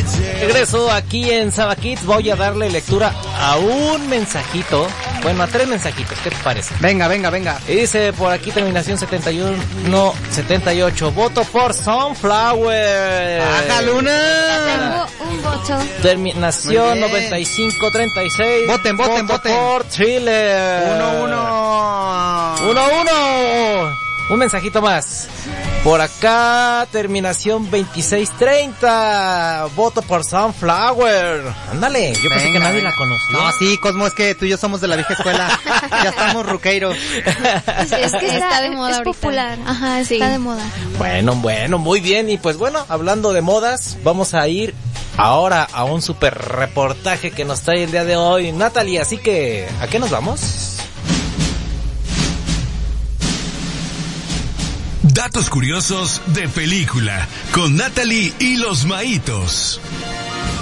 Regreso aquí en Saba Kids. Voy a darle lectura a un mensajito. Bueno, a 3 mensajitos. ¿Qué te parece? Venga. Y dice por aquí terminación 78. Voto por Sunflower. ¡Ajá, Luna! Tengo un voto. Terminación 9536. Voten. Voto por Thriller. 1-1. Un mensajito más. Por acá, terminación 2630. Voto por Sunflower. Ándale, yo pensé que nadie la conocía. No, sí, Cosmo, es que tú y yo somos de la vieja escuela. Ya estamos ruqueiros. Es que está de moda, es ahorita. popular. Ajá, está de moda. Bueno, muy bien. Y pues bueno, hablando de modas, vamos a ir ahora a un super reportaje que nos trae el día de hoy Natalie. Así que, ¿a qué nos vamos? Datos curiosos de película con Natalie y los Maitos.